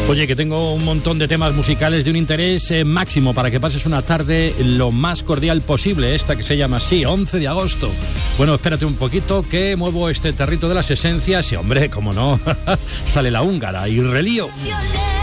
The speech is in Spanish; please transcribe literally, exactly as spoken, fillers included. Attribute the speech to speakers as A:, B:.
A: Oye, que tengo un montón de temas musicales de un interés eh, máximo para que pases una tarde lo más cordial posible, esta que se llama así, once de agosto. Bueno, espérate un poquito que muevo este tarrito de las esencias y, hombre, cómo no, sale la húngara y relío.